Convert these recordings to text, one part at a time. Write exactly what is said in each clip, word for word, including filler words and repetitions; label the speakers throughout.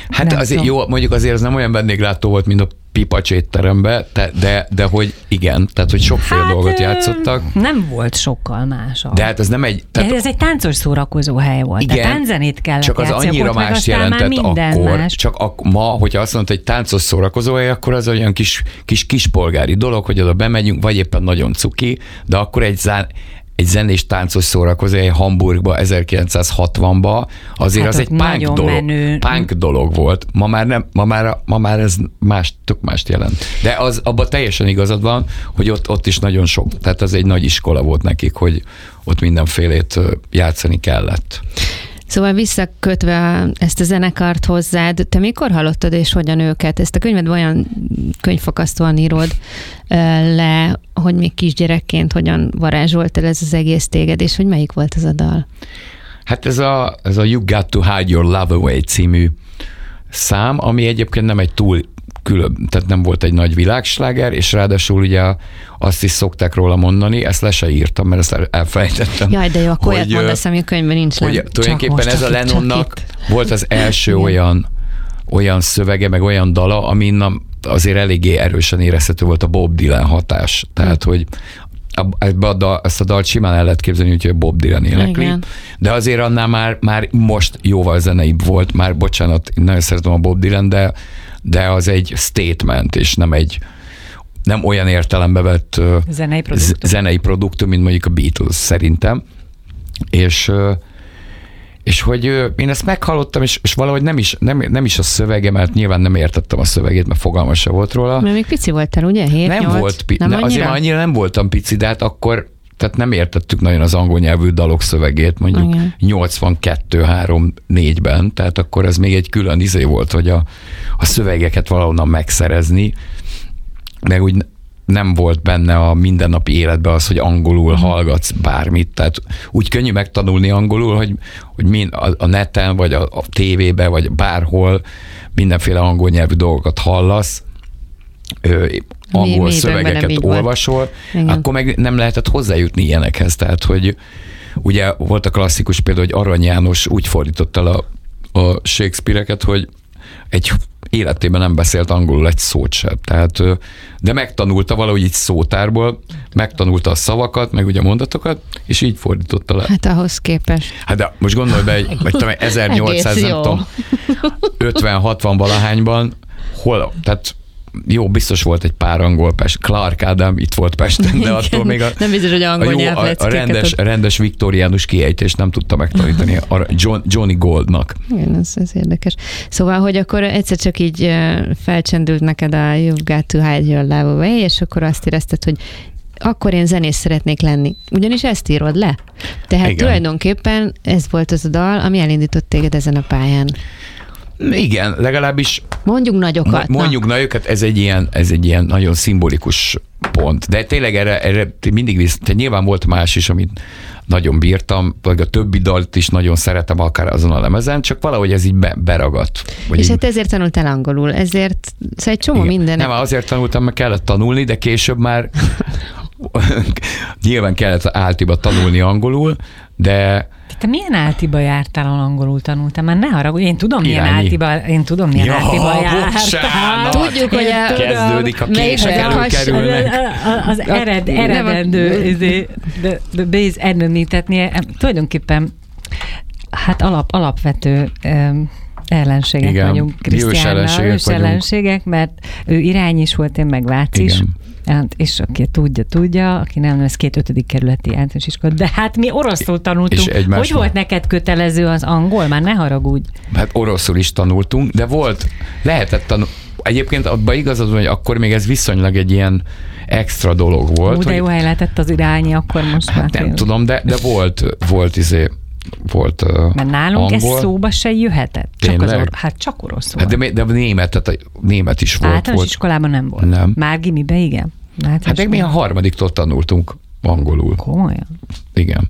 Speaker 1: Hát
Speaker 2: nem
Speaker 1: azért
Speaker 2: tudom.
Speaker 1: jó, mondjuk azért az nem olyan vendéglátó volt, mint a Pipacs étterembe, de, de, de hogy igen, tehát hogy sokféle hát, dolgot játszottak.
Speaker 2: Nem volt sokkal más.
Speaker 1: De hát ez nem egy... Tehát,
Speaker 2: ez egy táncos szórakozó hely volt.
Speaker 1: Igen,
Speaker 2: tehát tánczenét kellett
Speaker 1: csak az
Speaker 2: játszani,
Speaker 1: annyira más jelentett akkor,
Speaker 2: más.
Speaker 1: csak a, ma, hogyha azt mondta, hogy táncos szórakozó hely, akkor az olyan kis, kis kispolgári dolog, hogy oda bemegyünk, vagy éppen nagyon cuki, de akkor egy zán, egy zenés táncos szórakozó hely Hamburgba ezerkilencszázhatvanba, azért hát az egy punk dolog, punk dolog volt. Ma már, nem, ma már, ma már ez más, tök mást jelent. De az, abban teljesen igazad van, hogy ott, ott is nagyon sok, tehát ez egy nagy iskola volt nekik, hogy ott mindenfélét játszani kellett.
Speaker 3: Szóval visszakötve ezt a zenekart hozzád, te mikor hallottad és hogyan őket? Ezt a könyved olyan könyvfakasztóan írod le, hogy még kisgyerekként hogyan varázsoltál ez az egész téged, és hogy melyik volt ez a dal?
Speaker 1: Hát ez a, ez a You Got to Hide Your Love Away című szám, ami egyébként nem egy túl külön, tehát nem volt egy nagy világsláger, és ráadásul ugye azt is szokták róla mondani, ezt le se írtam, mert ezt elfelejtettem.
Speaker 3: Jaj, de jó, akkor olyat mondasz, ami a könyvben nincs le.
Speaker 1: Tulajdonképpen ez a Lennonnak volt az első olyan, olyan szövege, meg olyan dala, amin azért eléggé erősen érezhető volt a Bob Dylan hatás. Tehát, hmm. hogy ebbe a dal, ezt a dalt simán el lehet képzelni, hogy Bob Dylan énekli, de azért annál már, már most jóval zeneibb volt, már bocsánat, nagyon szeretem a Bob Dylan, de de az egy statement, és nem egy nem olyan értelembe vett
Speaker 2: zenei produktum,
Speaker 1: zenei produktum, mint mondjuk a Beatles szerintem. És, és hogy én ezt meghallottam, és, és valahogy nem is, nem, nem is a szövege, mert nyilván nem értettem a szövegét, mert fogalma se volt róla.
Speaker 3: Mert még pici voltál, ugye? hét
Speaker 1: Nem
Speaker 3: nyolc
Speaker 1: volt,
Speaker 3: nem
Speaker 1: ne, azért már annyira nem voltam pici, de hát akkor tehát nem értettük nagyon az angol nyelvű dalok szövegét, mondjuk igen. nyolcvankettő három négyben, tehát akkor ez még egy külön izé volt, hogy a, a szövegeket valahonnan megszerezni, meg úgy nem volt benne a mindennapi életben az, hogy angolul hallgatsz bármit, tehát úgy könnyű megtanulni angolul, hogy, hogy mind a, a neten, vagy a, a tévében, vagy bárhol mindenféle angol nyelvű dolgokat hallasz, ö, angol mi, szövegeket olvasol, akkor meg nem lehetett hozzájutni ilyenekhez. Tehát, hogy ugye volt a klasszikus példa, hogy Arany János úgy fordította el a, a Shakespeare-eket, hogy egy életében nem beszélt angolul egy szót sem. Tehát, de megtanulta valahogy így szótárból, megtanulta a szavakat, meg ugye a mondatokat, és így fordította le.
Speaker 3: Hát ahhoz képest.
Speaker 1: Hát de most gondolj be, egy, vagy tudom, ezernyolcszáz, nem tudom, ötven-hatvan valahányban, hol, tehát jó, biztos volt egy pár angol Pest. Clark Ádám itt volt Pesten, de attól még a,
Speaker 3: nem biztos, hogy angol
Speaker 1: a, jó, a, a rendes, a rendes viktoriánus kiejtést nem tudta megtanítani a John, Johnny Goldnak.
Speaker 3: Igen, ez, ez érdekes. Szóval, hogy akkor egyszer csak így felcsendült neked a You've Got to Hide Your Love Away, és akkor azt érezted, hogy akkor én zenész szeretnék lenni. Ugyanis ezt írod le. Tehát igen. Tulajdonképpen ez volt az a dal, ami elindított téged ezen a pályán.
Speaker 1: Igen, legalábbis
Speaker 3: mondjuk nagyokat.
Speaker 1: Mondjuk na. nagyokat, ez egy, ilyen, ez egy ilyen nagyon szimbolikus pont. De tényleg erre, erre mindig visz, tehát nyilván volt más is, amit nagyon bírtam, vagy a többi dalt is nagyon szeretem akár azon a lemezen, csak valahogy ez így be, beragadt.
Speaker 3: És
Speaker 1: így...
Speaker 3: hát ezért tanultál angolul, ezért szóval egy csomó
Speaker 1: igen.
Speaker 3: minden.
Speaker 1: Nem, azért tanultam, mert kellett tanulni, de később már nyilván kellett áltiba tanulni angolul, de
Speaker 2: te milyen áltiba jártál, ahol angolul tanultál? Már ne haragudj, én tudom, milyen
Speaker 1: Irányi.
Speaker 2: áltiba, én tudom, milyen
Speaker 1: ja,
Speaker 2: áltiba jártál.
Speaker 1: Bocsánat.
Speaker 3: Tudjuk, hogy a...
Speaker 1: Kezdődik, a kések előkerülnek.
Speaker 2: Az ered, eredendő the, the base enemy, tehát tulajdonképpen hát alap, alapvető um, ellenségek
Speaker 1: igen,
Speaker 2: vagyunk Krisztiánnal,
Speaker 1: ellenségek,
Speaker 2: ős ellenségek, mert ő Irány is volt, én meg Vác is. És aki tudja, tudja, aki nem, ez két ötödik kerületi általános iskola. De hát mi oroszul tanultunk. Hogy volt neked kötelező az angol? Már ne haragudj.
Speaker 1: Hát oroszul is tanultunk, de volt, lehetett tanulni. Egyébként abban igazad van, hogy akkor még ez viszonylag egy ilyen extra dolog volt.
Speaker 2: Ó, de
Speaker 1: hogy...
Speaker 2: jó hely lehetett az irányi, akkor most
Speaker 1: hát már. Nem tudom, de, de volt, volt izé, volt uh,
Speaker 2: mert nálunk
Speaker 1: angol.
Speaker 2: Ez szóba se jöhetett. Csak az or- hát csak oroszul.
Speaker 1: Hát de, de német, tehát a német is volt.
Speaker 2: Általános
Speaker 1: volt.
Speaker 2: iskolában nem volt.
Speaker 1: Nem.
Speaker 2: Már gimiben igen.
Speaker 1: Hát, hát meg mi a harmadiktól tanultunk angolul.
Speaker 2: Komolyan?
Speaker 1: Igen.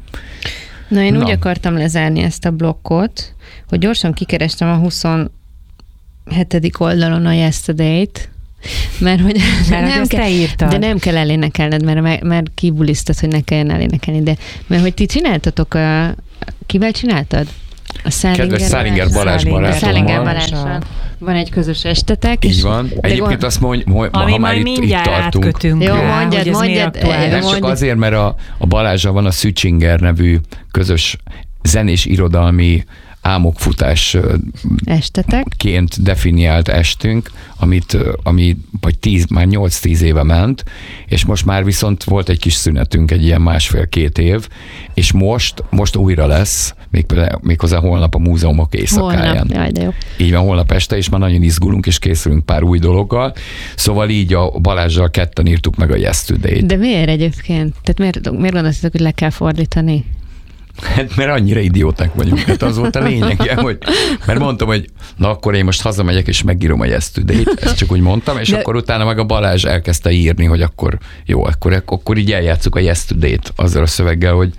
Speaker 3: Na én Na. úgy akartam lezárni ezt a blokkot, hogy gyorsan kikerestem a huszonhetedik oldalon a Yesterday-t, mert hogy
Speaker 2: mert
Speaker 3: nem kell, de nem kell elénekelned, mert, mert kibulisztad, hogy ne kelljen elénekelni, de mert hogy ti csináltatok, a, kivel csináltad? A Szálinger
Speaker 1: kedves Szálinger Balázs barátommal.
Speaker 3: Szálinger Balázsral. Van egy közös estetek.
Speaker 1: Így van. Egyébként gond... azt mondj, hogy ha már itt, itt tartunk.
Speaker 2: Átkötünk
Speaker 3: jó,
Speaker 2: rá,
Speaker 3: mondjad, mondjad.
Speaker 1: Nem csak azért, mert a, a Balázsra van a Szücsinger nevű közös zenés irodalmi álmokfutás estetekként definiált estünk, amit, ami vagy tíz, már nyolc-tíz éve ment, és most már viszont volt egy kis szünetünk, egy ilyen másfél-két év, és most, most újra lesz, még, méghozzá holnap a múzeumok éjszakáján.
Speaker 3: Holnap, jaj, de jó.
Speaker 1: Így van, holnap este, és már nagyon izgulunk, és készülünk pár új dologgal. Szóval így a Balázsral ketten írtuk meg a Yesterday-t.
Speaker 3: De miért egyébként? Tehát miért, miért gondoltátok, hogy le kell fordítani?
Speaker 1: Hát mert annyira idióták vagyunk, hát az volt a lényeg, hogy, mert mondtam, hogy na akkor én most hazamegyek és megírom a Yesterday-t, ezt csak úgy mondtam, és de... akkor utána meg a Balázs elkezdte írni, hogy akkor jó, akkor, akkor így eljátszuk a Yesterday-t azzal a szöveggel, hogy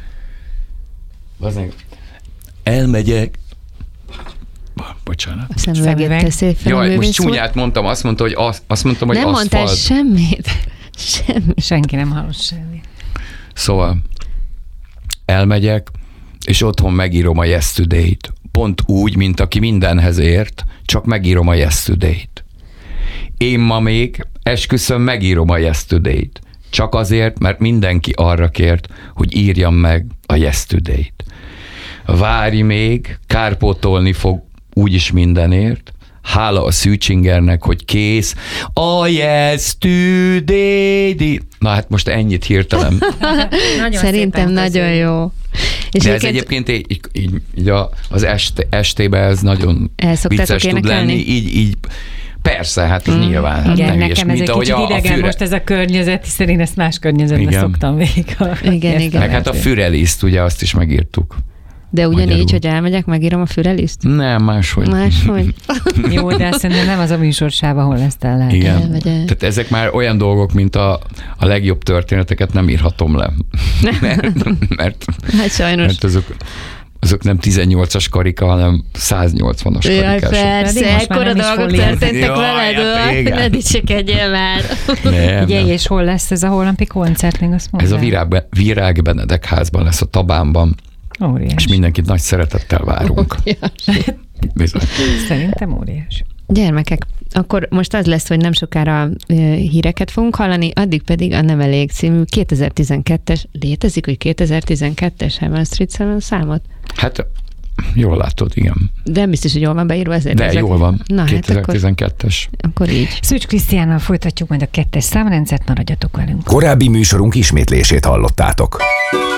Speaker 1: elmegyek, bocsánat.
Speaker 3: A szemüveget teszi fel.
Speaker 1: Jaj, most csúnyát mondtam, azt mondta, hogy azt, azt mondtam, hogy
Speaker 3: nem
Speaker 1: aszfalt.
Speaker 3: Nem mondtál semmit. Semmi.
Speaker 2: Senki nem hallott semmit.
Speaker 1: Szóval elmegyek, és otthon megírom a Yesterday-t. Pont úgy, mint aki mindenhez ért, csak megírom a Yesterday-t. Én ma még esküszöm megírom a Yesterday-t. Csak azért, mert mindenki arra kért, hogy írjam meg a Yesterday-t. Várj még, kárpótolni fog úgyis mindenért. Hála a Szűcsingernek, hogy kész. A Yesterday. Na hát most ennyit hirtelen.
Speaker 3: Szerintem nagyon jó.
Speaker 1: És de ez egyébként így, így, így, így a, az est, estében ez nagyon vicces tud lenni. Így, így persze, hát mm. nyilván. Hát
Speaker 2: igen, nekem ez egy kicsit idegen füre... most ez a környezet, hiszen én ezt más környezetben igen. szoktam végig.
Speaker 3: Igen, igen.
Speaker 1: Meg hát a Füreliszt, ugye azt is megírtuk.
Speaker 3: De ugyanígy, magyarul. Hogy elmegyek, megírom a Füreliszt?
Speaker 1: Nem, máshogy.
Speaker 3: Máshogy.
Speaker 2: Jó, de szerintem nem az a műsorsáv, ahol ezt el lehet.
Speaker 1: Igen. Elmegyek. Tehát ezek már olyan dolgok, mint a, a legjobb történeteket nem írhatom le. mert, mert,
Speaker 3: hát sajnos.
Speaker 1: Mert azok, azok nem tizennyolcas karika, hanem száznyolcvanas karikások.
Speaker 3: Jaj, persze, ekkora dolgok történtek veled, ne dicsekedjél már.
Speaker 2: Ugye, és hol lesz ez a holnapi koncert? Még azt
Speaker 1: ez a Virág, Virág Benedek házban lesz, a Tabánban.
Speaker 2: Óriás.
Speaker 1: És mindenkit nagy szeretettel várunk. Bizony.
Speaker 2: Szerintem óriás.
Speaker 3: Gyermekek, akkor most az lesz, hogy nem sokára híreket fogunk hallani, addig pedig a Nem elég című kétezer-tizenkettes, létezik, hogy kétezer-tizenkettes Heaven Street Seven számot?
Speaker 1: Hát jól látod, igen.
Speaker 3: De biztos, hogy jól van beírva ezért.
Speaker 1: De
Speaker 3: ezek...
Speaker 1: jól van, na, kétezer-tizenkettes.
Speaker 3: Hát akkor, akkor így.
Speaker 2: Szűcs Krisztiánnal folytatjuk majd a kettes számrendszert, maradjatok velünk.
Speaker 4: Korábbi műsorunk ismétlését hallottátok.